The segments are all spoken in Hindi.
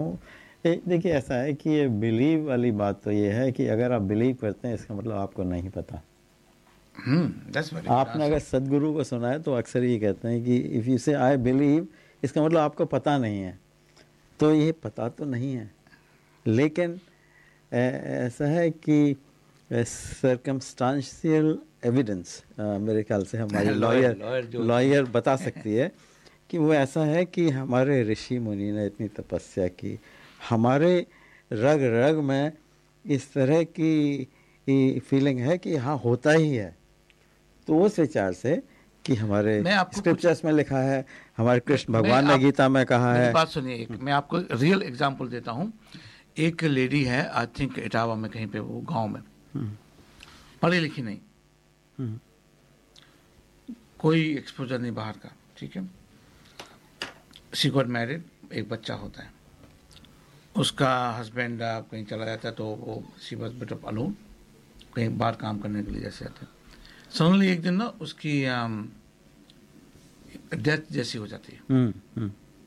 देखिए ऐसा है कि ये बिलीव वाली बात तो ये है कि अगर आप बिलीव करते हैं इसका मतलब आपको नहीं पता। आपने अगर सदगुरु को सुना है तो अक्सर ये कहते हैं कि इफ़ यू से आई बिलीव, इसका मतलब आपको पता नहीं है। तो ये पता तो नहीं है, लेकिन ऐसा है कि सर्कमस्टांशियल एविडेंस मेरे ख्याल से हमारी लॉयर बता सकती है कि वो ऐसा है कि हमारे ऋषि मुनि ने इतनी तपस्या की, हमारे रग रग में इस तरह की फीलिंग है कि हाँ होता ही है। तो उस विचार से कि हमारे स्क्रिप्चर्स में लिखा है, हमारे कृष्ण भगवान ने गीता में कहा है। बात सुनिए, मैं आपको रियल एग्जांपल देता हूँ। एक लेडी है, आई थिंक इटावा में कहीं पे, वो गांव में, पढ़ी लिखी नहीं, कोई एक्सपोजर नहीं बाहर का, ठीक है। शी गॉट मैरिड, एक बच्चा होता है, उसका हस्बैंड कहीं चला जाता है तो वो she was bit of alone, कहीं बाहर काम करने के लिए जैसे आते हैं। सडनली एक दिन ना उसकी डेथ जैसी हो जाती है।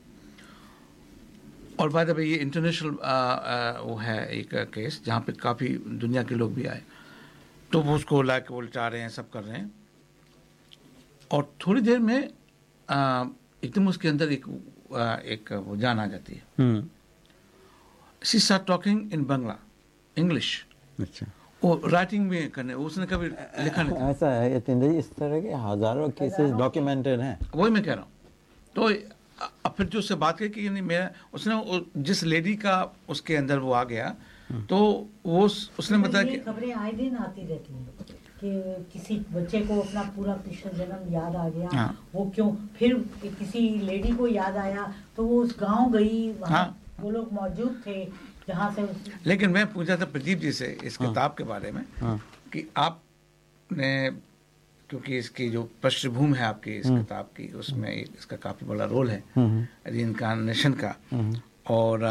और बाय द वे ये इंटरनेशनल वो है एक केस जहाँ पे काफ़ी दुनिया के लोग भी आए, तो वो उसको ला के वो लिटा रहे हैं, सब कर रहे हैं। और थोड़ी देर में एकदम उसके अंदर एक वो जान आ जाती है। She start talking in Bangla, English. अच्छा। वो राइटिंग में करने, उसने कभी लिखा नहीं था। ऐसा है यतीन्द्र जी, इस तरह के हजारों केसेस डॉक्यूमेंटेड हैं। वही मैं कह रहा हूँ। तो अब फिर जो उससे बात की कि नहीं, मेरा उसने जिस लेडी का उसके अंदर वो आ गया, तो वो उसने बताया कि खबरें आए दिन आती रहती हैं कि किसी बच्चे को अपना पूरा पिछला जन्म याद आ गया। हाँ। वो क्यों, फिर किसी लेडी को याद आया तो वो उस गांव गई, वहाँ वो लोग मौजूद थे जहाँ से लेकिन मैं पूछा था प्रदीप जी से इस किताब के बारे में कि आपने, क्योंकि इसकी जो पृष्ठभूमि है आपकी इस किताब की, उसमें इसका काफी बड़ा रोल है रीइंकार्नेशन का, और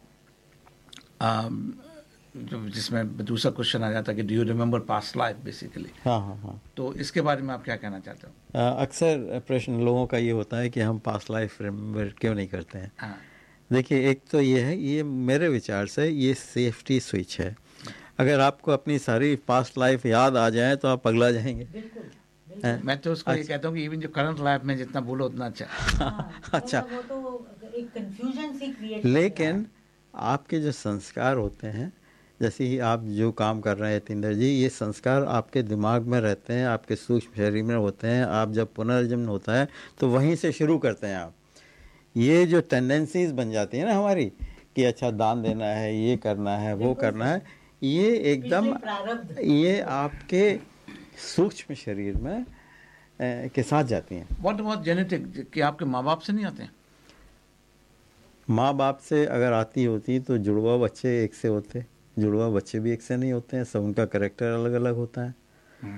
जिसमें दूसरा क्वेश्चन आ जाता है कि do you remember past life basically. तो इसके बारे में आप क्या कहना चाहते हो? अक्सर प्रश्न लोगों का ये होता है कि हम पास्ट लाइफ रिमेम्बर क्यों नहीं करते हैं। देखिए, एक तो ये है, ये मेरे विचार से ये सेफ्टी स्विच है। अगर आपको अपनी सारी पास्ट लाइफ याद आ जाए तो आप पगला जाएंगे। मैं तो उसको ये कहता हूँ कि इवन जो करंट लाइफ में जितना बोलो उतना अच्छा। अच्छा, वो तो एक कंफ्यूजन सी क्रिएट। लेकिन आपके जो संस्कार होते हैं, जैसे ही आप जो काम कर रहे हैं यतीन्द्र जी, ये संस्कार आपके दिमाग में रहते हैं, आपके सूक्ष्म शरीर में होते हैं। आप जब पुनर्जन्म होता है तो वहीं से शुरू करते हैं आप। ये जो टेंडेंसीज बन जाती है ना हमारी कि अच्छा दान देना है, ये करना है, वो करना है, ये एकदम ये आपके सूक्ष्म शरीर में के साथ जाती हैं। व्हाट अबाउट जेनेटिक, कि आपके माँ बाप से नहीं आते हैं? माँ बाप से अगर आती होती तो जुड़वा बच्चे एक से होते, जुड़वा बच्चे भी एक से नहीं होते हैं, सब उनका कैरेक्टर अलग अलग होता है।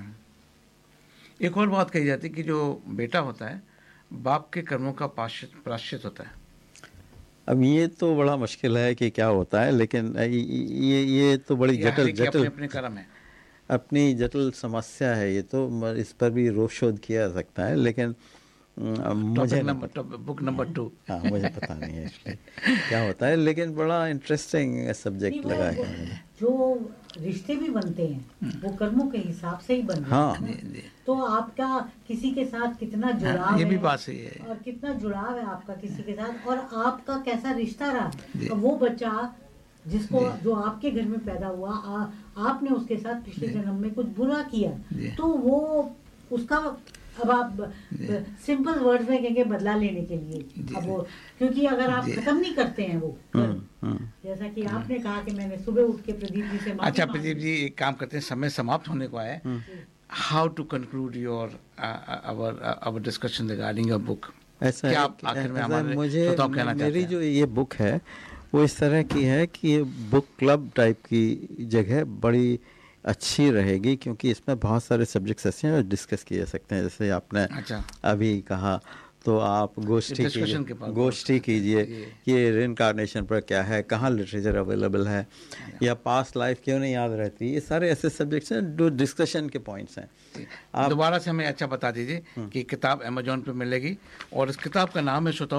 एक और बात कही जाती है कि जो बेटा होता है बाप के कर्मों का प्रायश्चित होता है। अब ये तो बड़ा मुश्किल है कि क्या होता है, लेकिन ये तो बड़ी जटिल अपने कर्म है, अपनी जटिल समस्या है। ये तो इस पर भी रोक शोध किया जा सकता है, लेकिन मुझे बुक नंबर 2 हाँ, मुझे पता नहीं है इसमें क्या होता है, लेकिन बड़ा इंटरेस्टिंग सब्जेक्ट लगा है। जो रिश्ते भी बनते हैं वो कर्मों के हिसाब से ही बनते हैं। तो आपका किसी के साथ कितना जुड़ाव ये भी है, बात सही है, और कितना जुड़ाव है आपका किसी के साथ, और आपका कैसा रिश्ता रहा। तो वो बच्चा जिसको जो आपके घर में पैदा हुआ, आपने उसके साथ पिछले जन्म में कुछ बुरा किया, तो वो उसका, अब आप सिंपल वर्ड्स में कहेंगे बदला लेने के लिए। अब वो, क्योंकि अगर आप खत्म नहीं करते हैं वो, जैसा कि आपने कहा कि मैंने सुबह उठ के प्रदीप जी से, अच्छा प्रदीप जी एक काम करते हैं, समय समाप्त होने को है। How to conclude your our discussion regarding your book? ऐसा है, आखिर में हमारे मुझे मेरी जो ये बुक है वो इस तरह की है कि ये बुक क्लब टाइप की जगह बड़ी अच्छी रहेगी, क्योंकि इसमें बहुत सारे सब्जेक्ट्स ऐसे हैं जो डिस्कस किए जा सकते हैं। जैसे आपने अभी कहा, तो आप गोष्ठी कीजिए कि रिइंकार्नेशन पर क्या है, कहाँ लिटरेचर अवेलेबल है, या पास्ट लाइफ क्यों नहीं याद रहती। ये सारे ऐसे सब्जेक्ट्स हैं जो डिस्कशन के पॉइंट्स हैं। आप दोबारा से हमें अच्छा बता दीजिए कि किताब अमेजोन पर मिलेगी, और इस किताब का नाम है श्रोताओ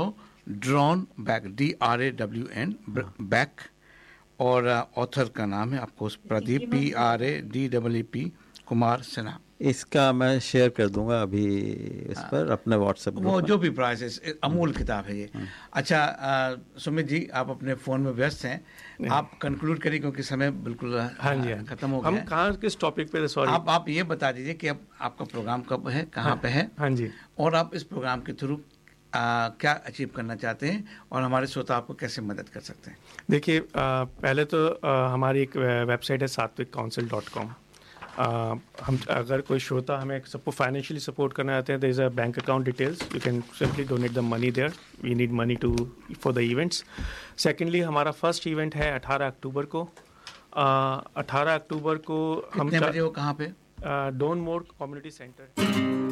ड्रॉन बैक, DRAWN बैक, और ऑथर का नाम है आपको प्रदीप PRADEEP कुमार सिन्हा। इसका मैं शेयर कर दूंगा अभी इस पर अपने व्हाट्सएप वो जो भी प्राइस है, अमूल किताब है ये। अच्छा सुमित जी, आप अपने फ़ोन में व्यस्त हैं, आप कंक्लूड करिए क्योंकि समय बिल्कुल खत्म हो गया। हम कहाँ किस टॉपिक पे, सॉरी आप ये बता दीजिए कि अब आपका प्रोग्राम कब है, कहाँ पे है? हाँ जी, और आप इस प्रोग्राम के थ्रू क्या अचीव करना चाहते हैं और हमारे श्रोता आपको कैसे मदद कर सकते हैं? देखिए, पहले तो हमारी एक वेबसाइट है satvicouncil.com। हम अगर कोई श्रोता हमें फाइनेंशियली सपोर्ट करना चाहते हैं, there is a bank account details, you can simply donate the money there, we need money for the events. Secondly, हमारा फर्स्ट इवेंट है 18 अक्टूबर को। 18 अक्टूबर को हम कितने बजे हो, कहाँ पे? डोन मोर कम्युनिटी सेंटर।